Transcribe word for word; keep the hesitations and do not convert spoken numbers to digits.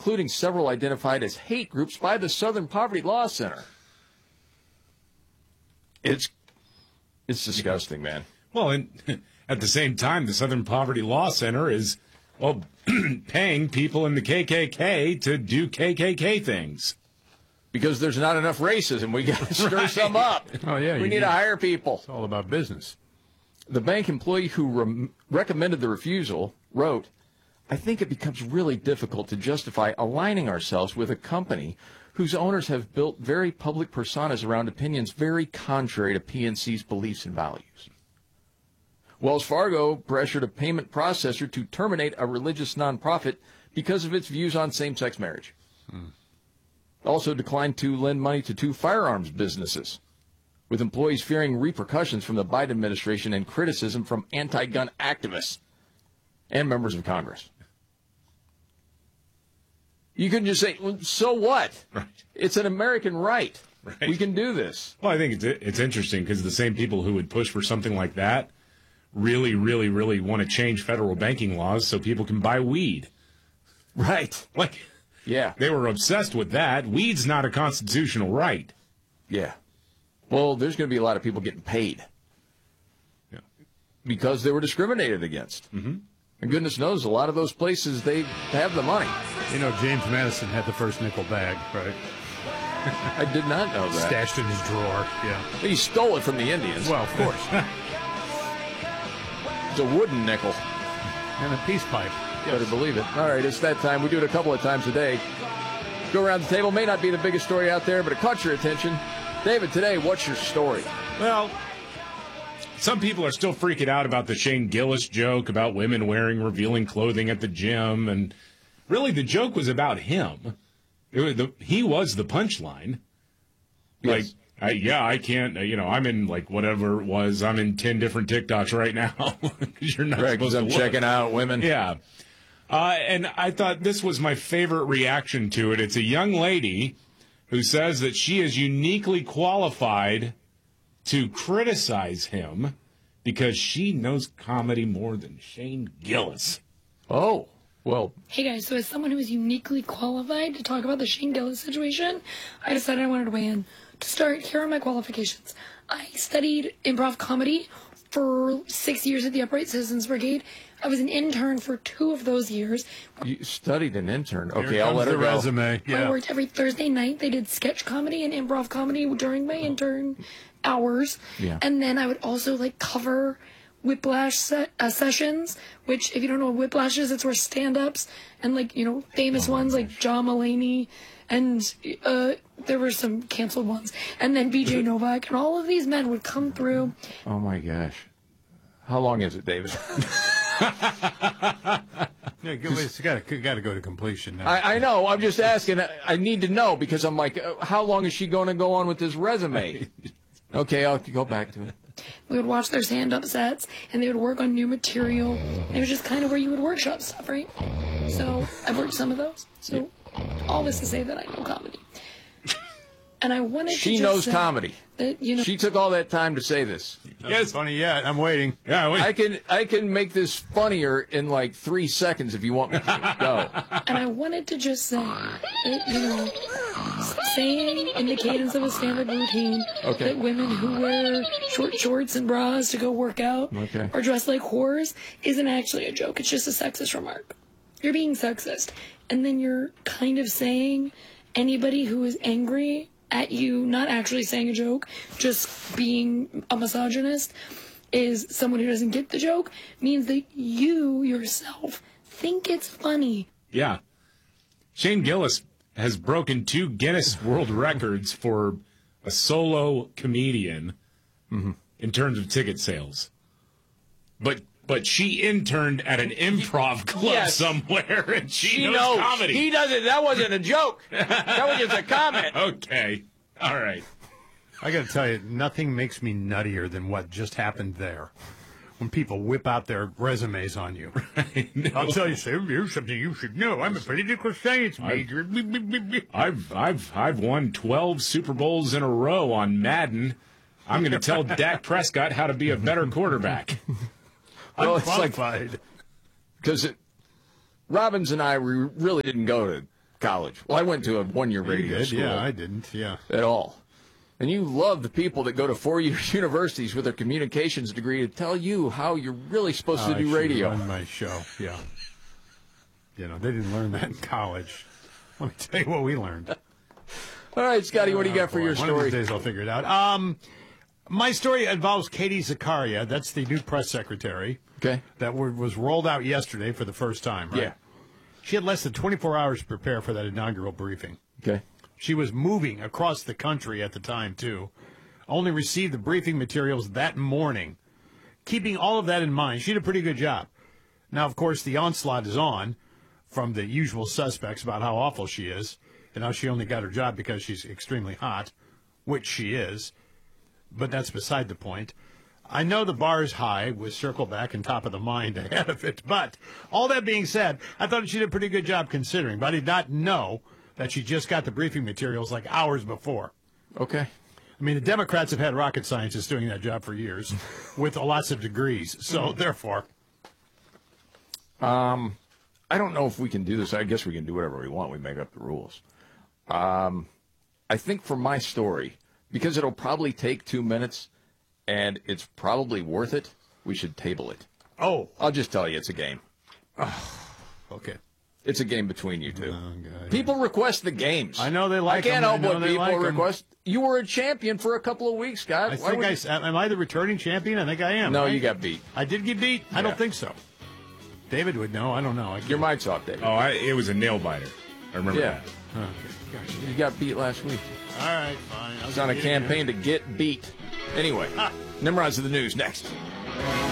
including several identified as hate groups by the Southern Poverty Law Center. It's it's disgusting, man. Well, and at the same time, the Southern Poverty Law Center is, well, paying people in the K K K to do K K K things. Because there's not enough racism. We got to stir Right. some up. Oh, yeah. We you need to hire people. It's all about business. The bank employee who re- recommended the refusal wrote, I think it becomes really difficult to justify aligning ourselves with a company whose owners have built very public personas around opinions very contrary to P N C's beliefs and values. Wells Fargo pressured a payment processor to terminate a religious nonprofit because of its views on same-sex marriage. Hmm. Also declined to lend money to two firearms businesses, with employees fearing repercussions from the Biden administration and criticism from anti-gun activists and members of Congress. You couldn't just say, well, so what? Right. It's an American right. Right. We can do this. Well, I think it's, it's interesting because the same people who would push for something like that really, really, really want to change federal banking laws so people can buy weed. Right. Like, Yeah. they were obsessed with that. Weed's not a constitutional right. Yeah. Well, there's going to be a lot of people getting paid. Yeah. Because they were discriminated against. Mm-hmm. And goodness knows, a lot of those places, they have the money. You know, James Madison had the first nickel bag, right? I did not know that. Stashed in his drawer, yeah. He stole it from the Indians. Well, of course. It's a wooden nickel. And a peace pipe. You better believe it. All right, it's that time. We do it a couple of times a day. Go around the table. May not be the biggest story out there, but it caught your attention. David, today, what's your story? Well, some people are still freaking out about the Shane Gillis joke about women wearing revealing clothing at the gym. And really, the joke was about him. It was the, he was the punchline. Like, Yes. I, yeah, I can't, uh, you know, I'm in, like, whatever it was. I'm in ten different TikToks right now. You're not Right, supposed because to I'm look. checking out women. Yeah. Uh, and I thought this was my favorite reaction to it. It's a young lady who says that she is uniquely qualified to criticize him because she knows comedy more than Shane Gillis. Oh, well, Hey guys, so as someone who is uniquely qualified to talk about the Shane Gillis situation, I decided I wanted to weigh in. To start, here are my qualifications. I studied improv comedy for six years at the Upright Citizens Brigade. I was an intern for two of those years. you studied an intern. Here Okay, I'll comes let her the go. resume. I Yeah. worked every Thursday night. They did sketch comedy and improv comedy during my intern hours. Yeah. And then I would also like cover Whiplash se- uh, sessions, which if you don't know what Whiplash is, it's where stand-ups and like, you know, famous ones like John Mulaney and uh, there were some canceled ones. And then B J Novak and all of these men would come through. Oh, my gosh. How long is it, David? Yeah, go- it's got to got to go to completion now. I, I know. I'm just asking. I, I need to know because I'm like, uh, how long is she going to go on with this resume? Okay, I'll go back to it. We would watch their stand-up sets, and they would work on new material. It was just kind of where you would workshop stuff, right? So I've worked some of those. So all this to say that I know comedy. And I wanted to She just knows say comedy. that, you know, She took all that time to say this. Yes. Funny yet. I'm waiting. Yeah, wait. I can I can make this funnier in like three seconds if you want me to. Go. and I wanted to just say that, you know, saying in the cadence of a standard routine Okay. that women who wear short shorts and bras to go work out Okay. are dressed like whores isn't actually a joke. It's just a sexist remark. You're being sexist. And then you're kind of saying anybody who is angry at you not actually saying a joke, just being a misogynist, is someone who doesn't get the joke, means that you yourself think it's funny. Yeah. Shane Gillis has broken two Guinness World Records for a solo comedian in terms of ticket sales. But but she interned at an improv club Yes. somewhere, and she, She knows, knows. comedy. He doesn't. That wasn't a joke. That was just a comment. Okay. All right. I got to tell you, nothing makes me nuttier than what just happened there. When people whip out their resumes on you. I'll tell you, sir, here's something you should know. I'm a political science major. I've I've I've won twelve Super Bowls in a row on Madden. I'm going to tell Dak Prescott how to be a better quarterback. Well, it's like Unqualified. because Robbins and I we really didn't go to college. Well, I went to a one-year You radio did? school Yeah, I didn't. Yeah. at all. And you love the people that go to four-year universities with their communications degree to tell you how you're really supposed to I do should radio. run my show. Yeah. You know, they didn't learn that in college. Let me tell you what we learned. All right, Scotty, what do you got Oh, for boy. your One of story? these days I'll figure it out. Um, my story involves Katie Zakaria. That's the new press secretary Okay. that were, was rolled out yesterday for the first time, right? Yeah. She had less than twenty-four hours to prepare for that inaugural briefing. Okay. She was moving across the country at the time, too. Only received the briefing materials that morning. Keeping all of that in mind, she did a pretty good job. Now, of course, the onslaught is on from the usual suspects about how awful she is and how she only got her job because she's extremely hot, which she is. But that's beside the point. I know the bar is high with Circle Back and Top of the Mind ahead of it, but all that being said, I thought she did a pretty good job considering, but I did not know that she just got the briefing materials like hours before. Okay. I mean, the Democrats have had rocket scientists doing that job for years with lots of degrees, so therefore. Um, I don't know if we can do this. I guess we can do whatever we want. We make up the rules. Um, I think for my story, because it'll probably take two minutes and it's probably worth it, we should table it. Oh, I'll just tell you, it's a game. okay. It's a game between you two. Oh, God. People request the games. I know they like I can't 'em. I help know what they people like 'em. request. You were a champion for a couple of weeks, Scott. I Why think would I, you- s- am I the returning champion? I think I am. No, right? you got beat. I did get beat? I Yeah. don't think so. David would know. I don't know. I can't. Your mic's off, David. Oh, I, it was a nail biter. I remember Yeah. that. Okay. You got beat last week. All right, fine. I'll It's on a get it again. campaign to get beat. Anyway, Nimrods of the news next.